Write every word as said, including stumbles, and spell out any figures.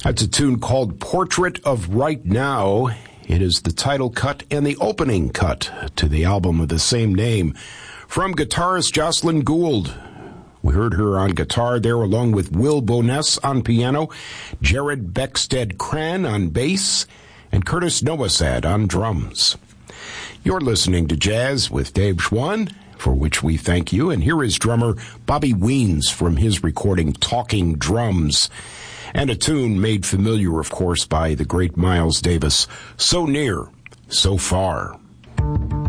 That's a tune called Portrait of Right Now. It is the title cut and the opening cut to the album of the same name from guitarist Jocelyn Gould. We heard her on guitar there along with Will Boness on piano, Jared Beckstead-Cran on bass, and Curtis Nowosad on drums. You're listening to Jazz with Dave Schwann, for which we thank you. And here is drummer Bobby Weens from his recording Talking Drums, and a tune made familiar, of course, by the great Miles Davis, So Near, So Far.